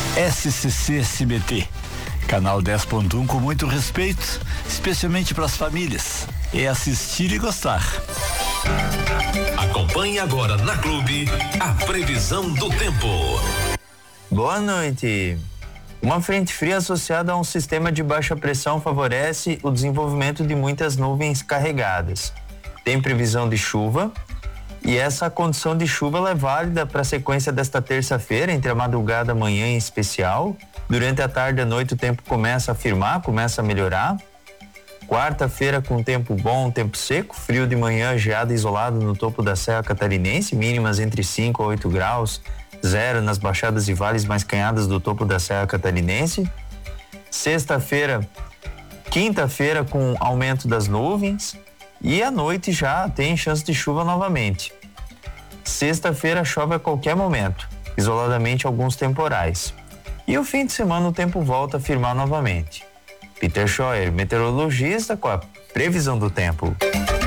SCC SBT, canal 10.1 com muito respeito, especialmente para as famílias. É assistir e gostar. Acompanhe agora na Clube a previsão do tempo. Boa noite. Uma frente fria associada a um sistema de baixa pressão favorece o desenvolvimento de muitas nuvens carregadas. Tem previsão de chuva e essa condição de chuva ela é válida para a sequência desta terça-feira, entre a madrugada e a manhã em especial. Durante a tarde e a noite o tempo começa a firmar, começa a melhorar. Quarta-feira com tempo bom, tempo seco, frio de manhã, geada isolado no topo da Serra Catarinense, mínimas entre 5 a 8 graus, zero nas baixadas e vales mais canhadas do topo da Serra Catarinense. Sexta-feira, quinta-feira com aumento das nuvens e à noite já tem chance de chuva novamente. Sexta-feira chove a qualquer momento, isoladamente alguns temporais. E o fim de semana o tempo volta a firmar novamente. Peter Scheuer, meteorologista, com a previsão do tempo.